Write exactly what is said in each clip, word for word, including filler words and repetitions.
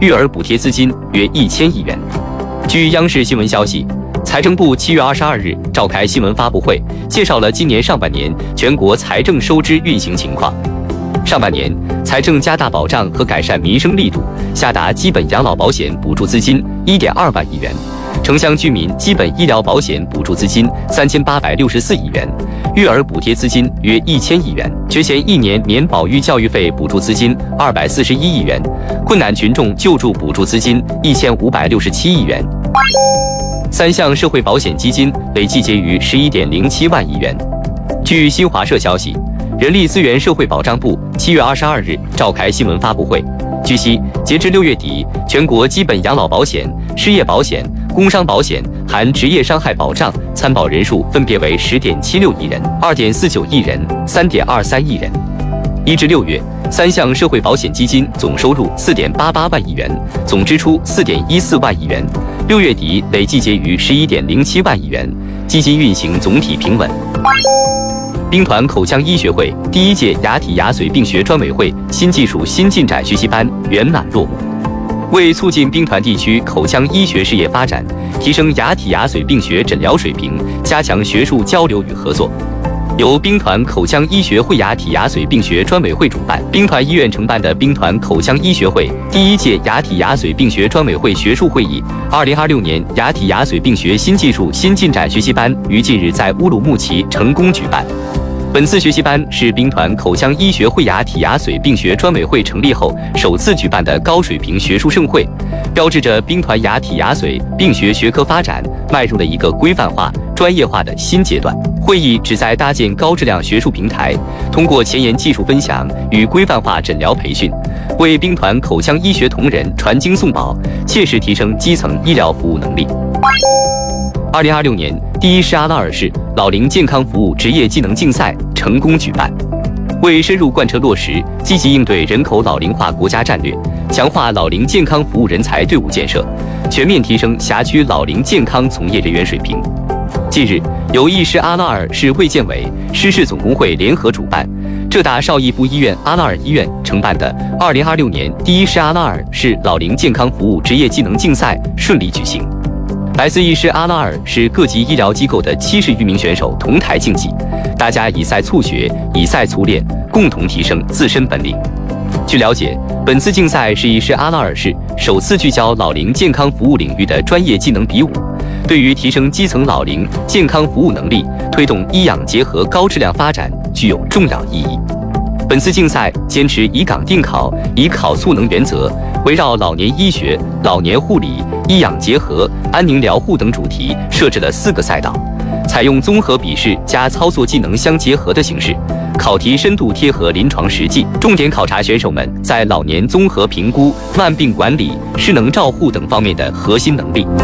育儿补贴资金约一千亿元。据央视新闻消息，财政部七月二十二日召开新闻发布会，介绍了今年上半年全国财政收支运行情况。上半年，财政加大保障和改善民生力度，下达基本养老保险补助资金一点二万亿元，城乡居民基本医疗保险补助资金三千八百六十四亿元，育儿补贴资金约一千亿元，学前一年免保育教育费补助资金二百四十一亿元，困难群众救助补助资金一千五百六十七亿元。三项社会保险基金累计结余十一点零七万亿元。据新华社消息，人力资源社会保障部七月二十二日召开新闻发布会。据悉，截至六月底，全国基本养老保险、失业保险、工伤保险含职业伤害保障参保人数分别为十点七六亿人、二点四九亿人、三点二三亿人。一至六月，三项社会保险基金总收入四点八八万亿元，总支出四点一四万亿元。六月底累计结余十一点零七万亿元，基金运行总体平稳。兵团口腔医学会第一届牙体牙髓病学专委会新技术新进展学习班圆满落幕。为促进兵团地区口腔医学事业发展，提升牙体牙髓病学诊疗水平，加强学术交流与合作，由兵团口腔医学会牙体牙髓病学专委会主办，兵团医院承办的兵团口腔医学会第一届牙体牙髓病学专委会学术会议二零二六年牙体牙髓病学新技术新进展学习班于近日在乌鲁木齐成功举办。本次学习班是兵团口腔医学会牙体牙髓病学专委会成立后首次举办的高水平学术盛会，标志着兵团牙体牙髓病学学科发展迈入了一个规范化、专业化的新阶段。会议旨在搭建高质量学术平台，通过前沿技术分享与规范化诊疗培训，为兵团口腔医学同仁传经送宝，切实提升基层医疗服务能力。二零二六年第一师阿拉尔市老龄健康服务职业技能竞赛成功举办。为深入贯彻落实积极应对人口老龄化国家战略，强化老龄健康服务人才队伍建设，全面提升辖区老龄健康从业人员水平。近日，由一师阿拉尔市卫健委、师事总工会联合主办，浙大邵逸夫医院阿拉尔医院承办的二零二六年第一师阿拉尔市老龄健康服务职业技能竞赛顺利举行。来自一师阿拉尔市各级医疗机构的七十余名选手同台竞技，大家以赛促学，以赛促练，共同提升自身本领。据了解，本次竞赛是一师阿拉尔市首次聚焦老龄健康服务领域的专业技能比武，对于提升基层老龄健康服务能力、推动医养结合高质量发展具有重要意义。本次竞赛坚持以岗定考、以考促能原则，围绕老年医学、老年护理、医养结合、安宁疗护等主题设置了四个赛道，采用综合笔试加操作技能相结合的形式，考题深度贴合临床实际，重点考察选手们在老年综合评估、慢病管理、失能照护等方面的核心能力。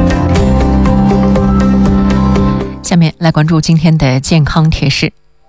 下面来关注今天的健康贴士。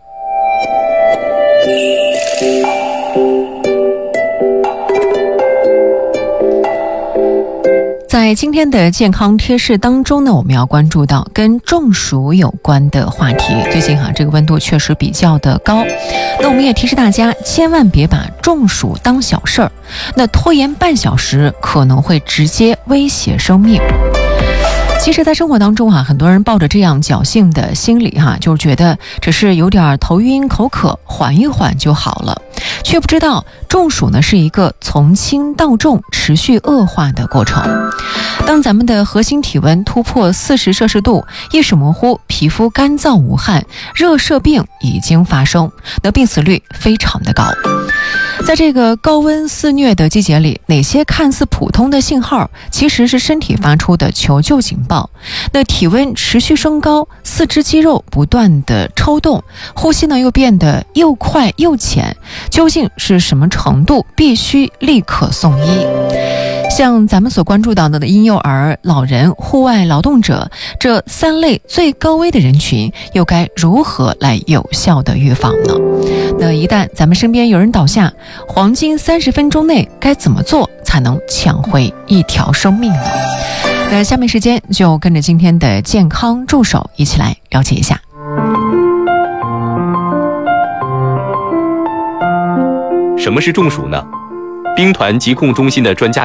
在今天的健康贴士当中呢，我们要关注到跟中暑有关的话题。最近哈、啊，这个温度确实比较的高，那我们也提示大家，千万别把中暑当小事儿，那拖延半小时可能会直接威胁生命。其实在生活当中啊，很多人抱着这样侥幸的心理哈、啊，就是觉得只是有点头晕口渴，缓一缓就好了，却不知道中暑呢是一个从轻到重持续恶化的过程。当咱们的核心体温突破四十摄氏度，意识模糊，皮肤干燥无汗，热射病已经发生，那病死率非常的高。在这个高温肆虐的季节里，哪些看似普通的信号其实是身体发出的求救警报。那体温持续升高，四肢肌肉不断的抽动，呼吸呢又变得又快又浅，究竟是什么程度？必须立刻送医。像咱们所关注到的婴幼儿、老人、户外劳动者这三类最高危的人群，又该如何来有效的预防呢？那一旦咱们身边有人倒下，黄金三十分钟内该怎么做才能抢回一条生命呢？那下面时间就跟着今天的健康助手一起来了解一下。 什么是中暑呢？兵团疾控中心的专家